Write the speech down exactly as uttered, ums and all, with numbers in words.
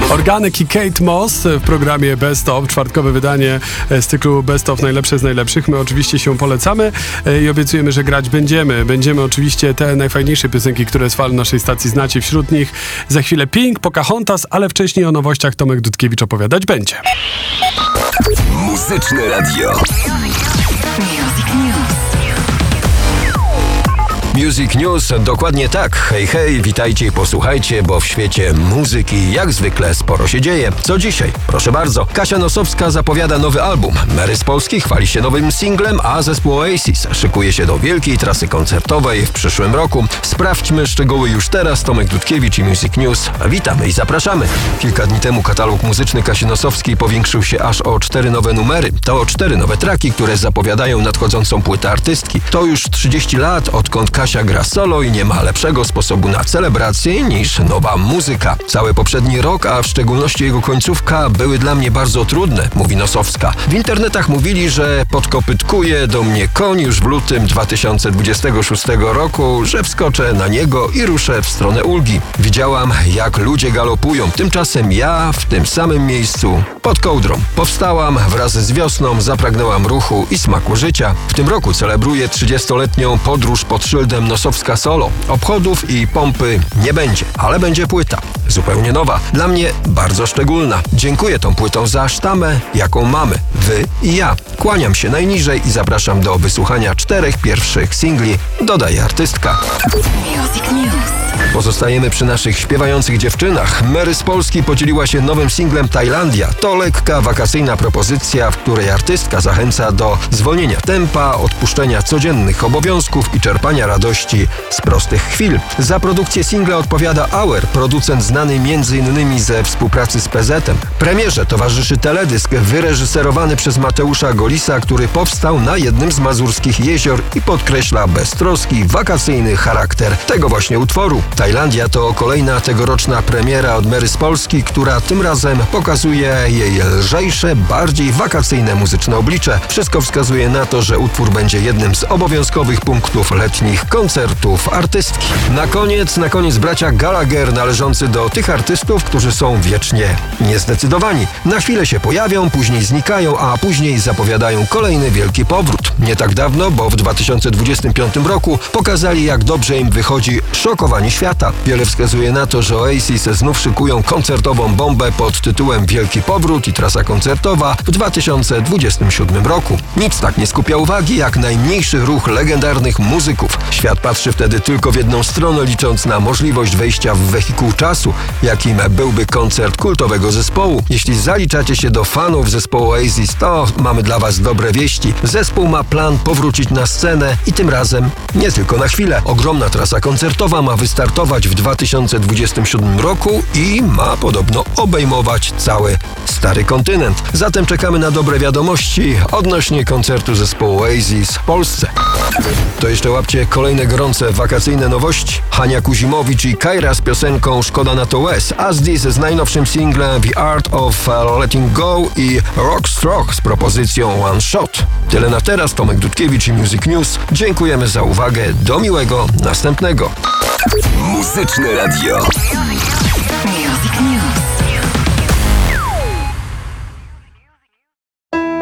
Organek i Kate Moss w programie Best of, czwartkowe wydanie z cyklu Best of najlepsze z najlepszych. My oczywiście się polecamy i obiecujemy, że grać będziemy. Będziemy oczywiście te najfajniejsze piosenki, które z fal naszej stacji znacie. Wśród nich za chwilę Pink, Pocahontas, ale wcześniej o nowościach Tomek Dudkiewicz opowiadać będzie. Muzyczne Radio. Music News. Music News, dokładnie tak. Hej, hej, witajcie i posłuchajcie, bo w świecie muzyki jak zwykle sporo się dzieje. Co dzisiaj? Proszę bardzo. Kasia Nosowska zapowiada nowy album. Mary z Polski chwali się nowym singlem, a zespół Oasis szykuje się do wielkiej trasy koncertowej w przyszłym roku. Sprawdźmy szczegóły już teraz. Tomek Dudkiewicz i Music News. Witamy i zapraszamy. Kilka dni temu katalog muzyczny Kasi Nosowskiej powiększył się aż o cztery nowe numery. To cztery nowe traki, które zapowiadają nadchodzącą płytę artystki. To już trzydzieści lat, odkąd Kasia gra solo i nie ma lepszego sposobu na celebrację niż nowa muzyka. Cały poprzedni rok, a w szczególności jego końcówka, były dla mnie bardzo trudne, mówi Nosowska. W internetach mówili, że podkopytkuje do mnie koń już w lutym dwa tysiące dwudziestego szóstego roku, że wskoczę na niego i ruszę w stronę ulgi. Widziałam, jak ludzie galopują. Tymczasem ja w tym samym miejscu, pod kołdrą. Powstałam wraz z wiosną, zapragnęłam ruchu i smaku życia. W tym roku celebruję trzydziestoletnią podróż pod szyldem Nosowska solo. Obchodów i pompy nie będzie, ale będzie płyta. Zupełnie nowa. Dla mnie bardzo szczególna. Dziękuję tą płytą za sztamę, jaką mamy. Wy i ja. Kłaniam się najniżej i zapraszam do wysłuchania czterech pierwszych singli, dodaje artystka. Music News. Pozostajemy przy naszych śpiewających dziewczynach. Mary z Polski podzieliła się nowym singlem Tajlandia. To lekka, wakacyjna propozycja, w której artystka zachęca do zwolnienia tempa, odpuszczenia codziennych obowiązków i czerpania radości z prostych chwil. Za produkcję singla odpowiada Auer, producent znany między innymi ze współpracy z P Z em. Premierze towarzyszy teledysk wyreżyserowany przez Mateusza Golisa, który powstał na jednym z mazurskich jezior i podkreśla beztroski, wakacyjny charakter tego właśnie utworu. Tajlandia to kolejna tegoroczna premiera od Mary z Polski, która tym razem pokazuje jej lżejsze, bardziej wakacyjne muzyczne oblicze. Wszystko wskazuje na to, że utwór będzie jednym z obowiązkowych punktów letnich koncertów artystki. Na koniec, na koniec bracia Gallagher, należący do tych artystów, którzy są wiecznie niezdecydowani. Na chwilę się pojawią, później znikają, a później zapowiadają kolejny wielki powrót. Nie tak dawno, bo w dwa tysiące dwudziestym piątym roku pokazali, jak dobrze im wychodzi Szokowanie świata. Wiele wskazuje na to, że Oasis znów szykują koncertową bombę pod tytułem Wielki Powrót i trasa koncertowa w dwa tysiące dwudziestym siódmym roku. Nic tak nie skupia uwagi jak najmniejszy ruch legendarnych muzyków. Świat patrzy wtedy tylko w jedną stronę, licząc na możliwość wejścia w wehikuł czasu, jakim byłby koncert kultowego zespołu. Jeśli zaliczacie się do fanów zespołu Oasis, to mamy dla was dobre wieści. Zespół ma plan powrócić na scenę i tym razem nie tylko na chwilę. Ogromna trasa koncertowa ma wystartować w dwa tysiące dwudziestym siódmym roku i ma podobno obejmować cały stary kontynent. Zatem czekamy na dobre wiadomości odnośnie koncertu zespołu Oasis w Polsce. To jeszcze łapcie kolejne gorące wakacyjne nowości. Hania Kuzimowicz i Kajra z piosenką Szkoda na to łez, Asdis z najnowszym singlem The Art of Letting Go i Rockstroke z propozycją One Shot. Tyle na teraz. Tomek Dudkiewicz i Music News. Dziękujemy za uwagę. Do miłego następnego. Muzyczne Radio.